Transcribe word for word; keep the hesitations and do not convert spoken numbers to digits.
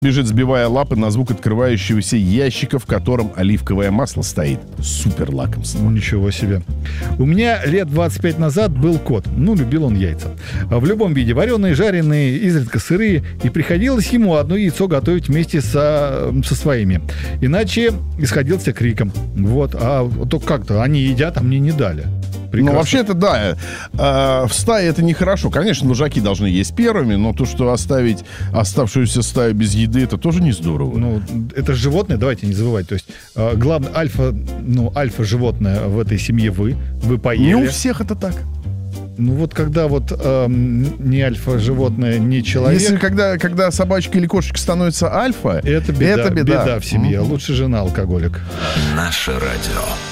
Бежит, сбивая лапы на звук открывающегося ящика, в котором оливковое масло стоит. Супер лакомство. Ничего себе. У меня лет двадцать пять назад был кот. Ну, любил он яйца. В любом виде. Вареные, жареные, изредка сырые. И приходилось ему одно яйцо готовить вместе со, со своими. Иначе исходился криком. Вот. А то как-то они едят, а мне не дали. Прекрасно. Ну, вообще-то, да, э, в стае это нехорошо. Конечно, лужаки должны есть первыми, но то, что оставить оставшуюся стаю без еды, это тоже не здорово. Ну, это животное, давайте не забывать. То есть, э, главное, альфа, ну, альфа-животное в этой семье вы. Вы поели. Не у всех это так. Ну, вот когда вот э, не альфа-животное, не человек... Если когда, когда собачка или кошечка становится альфа, это беда, это беда. беда в семье. Mm-hmm. Лучше жена алкоголик. Наше радио.